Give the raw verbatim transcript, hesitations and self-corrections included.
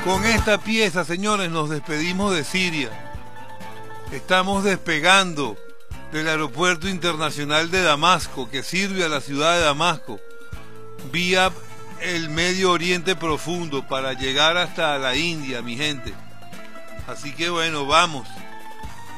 Con esta pieza, señores, nos despedimos de Siria. Estamos despegando del aeropuerto internacional de Damasco, que sirve a la ciudad de Damasco, vía el Medio Oriente profundo para llegar hasta la India, mi gente. Así que bueno, vamos.